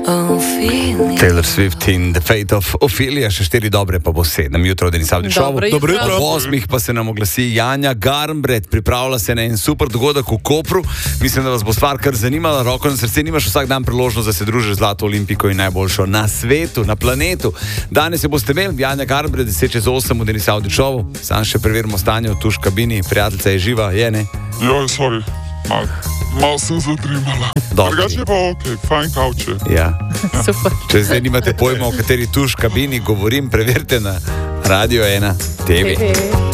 Taylor Swift in The Fate of Ophelia, še 4 dobre, pa bo 7 jutro, Denis Avdić Show. Dobro jutro. Ob 8 pa se nam oglasi Janja Garnbret, pripravlja se na en super dogodek v Kopru. Mislim, da vas bo stvar kar zanimala, roko na srce, nimaš vsak dan priložnost, da se družiš z Zlato olimpiko in najboljšo na svetu, na planetu. Danes je boste imeli Janja Garnbret, 10:08 v Denis Avdić Show. Sam še preverimo stanje v tuš kabini, prijateljica je živa, je ne? Jo, sorry. Malo sem zadrimala. Drugače pa okej, fajn kavče. Ja. Super. Če zdaj nimate pojma, o kateri tuš kabini govorim, preverite na Radio 1 TV.